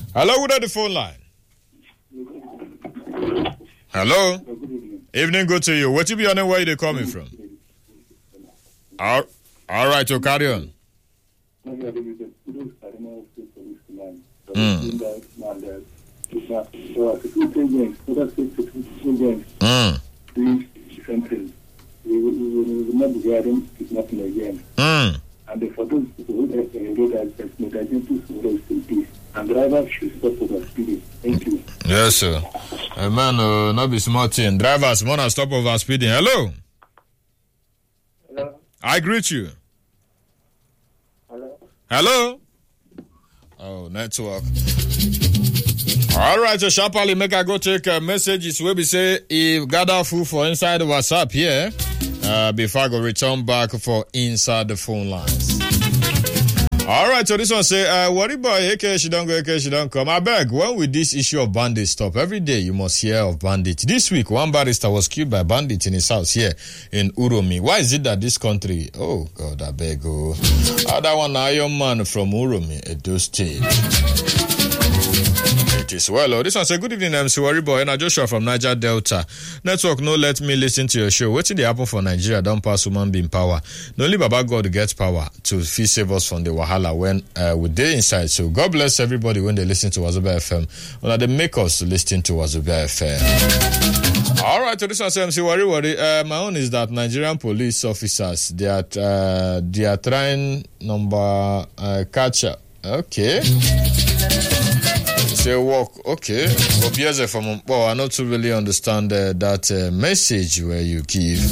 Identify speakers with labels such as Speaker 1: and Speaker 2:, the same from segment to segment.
Speaker 1: Hello, who's on the phone line? Hello. Evening, good to you. What you be on and where you coming from? All right, so carry on.
Speaker 2: And for those people who and drivers should stop overspeeding. Thank you.
Speaker 1: Yes, sir. Man, not be smart thing. Drivers wanna stop overspeeding. Hello.
Speaker 2: Hello.
Speaker 1: I greet you.
Speaker 2: Hello.
Speaker 1: Hello. Oh, network. All right, so sharply make I go take messages where we say if gather food for inside the WhatsApp here. Before I go return back for inside the phone lines. All right, so this one say, worry boy, she don't come. I beg, when will this issue of bandits stop? Every day you must hear of bandits. This week, one barrister was killed by bandits in his house here in Uromi. Why is it that this country? Oh God, I beg. Oh, that one Iron Man from Uromi, Edo State. It is well. Oh, this one say, good evening, MC Worry Boy, and Joshua from Niger Delta. Network no let me listen to your show. Waiting they happen for Nigeria, don't pass human being power. No only Baba God gets power to save us from the wahala when we dey inside. So God bless everybody when they listen to Wazobia FM. Well, they make us listen to Wazobia FM. All right, so this one say, MC Worry. My own is that Nigerian police officers they are trying number catch up. Okay. Say walk, okay. Obieze from Mpo, I not to really understand that message where you give.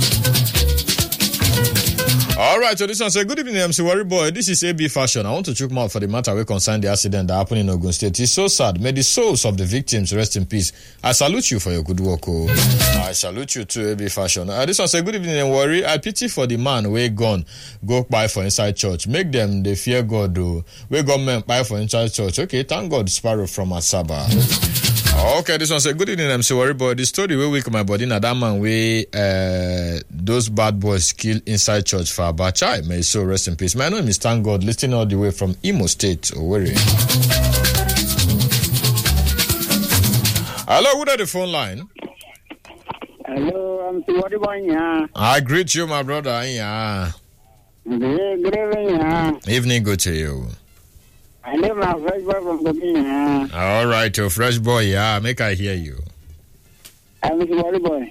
Speaker 1: All right, so this one say, good evening, MC Worry Boy. This is AB Fashion. I want to choke mouth for the matter we concern the accident that happened in Ogun State. It's so sad. May the souls of the victims rest in peace. I salute you for your good work. Oh. I salute you too, AB Fashion. This one say, good evening, and Worry. I pity for the man where gone go buy for inside church. Make them they fear God. Oh. Where government buy for inside church. Okay, thank God, Sparrow from Asaba. Okay, this one say, good evening, MC Worry Boy. The story we weak my body, na that man we those bad boys kill inside church for Abachai. May his soul rest in peace. My name is Thank God, listening all the way from Imo State, Owerri. Hello, who on the phone line?
Speaker 3: Hello, I'm Worry Boy. Yeah.
Speaker 1: I greet you, my brother. Yeah.
Speaker 3: Good evening. Yeah.
Speaker 1: Evening, good to you.
Speaker 3: I live my fresh boy from Gobin.
Speaker 1: All right, your fresh boy. Yeah, make I hear you.
Speaker 3: I'm Worry Boy.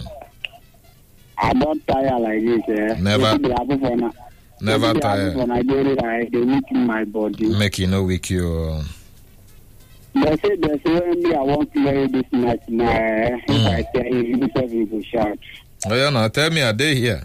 Speaker 3: I don't tire like this.
Speaker 1: Never tire.
Speaker 3: When I do it, they weaken my body.
Speaker 1: Make you no weak you.
Speaker 3: They say only I want to play this match now. If I say you will shout.
Speaker 1: Oh, yeah, no, tell me a day here.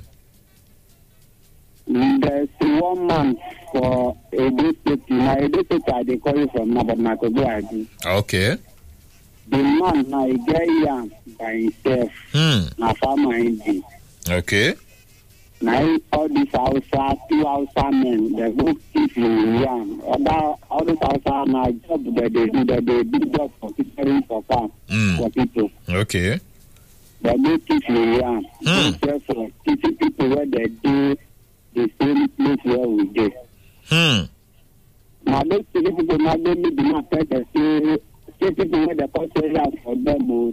Speaker 3: There's 1 month for a day city. Now, a day city, they call you from now, but my Kogo ID.
Speaker 1: Okay.
Speaker 3: The man now, he get young by himself. Now, farmer engine.
Speaker 1: Okay.
Speaker 3: Now, all these Hausa, 2 Hausa men, they go keep you young. All these Hausa now, job that they do, that they do job for preparing for farm, for people.
Speaker 1: Okay.
Speaker 3: They go keep you young. Therefore, teaching people where they do the same place where we do. Now, those people, now they need to not say people where the culture for them.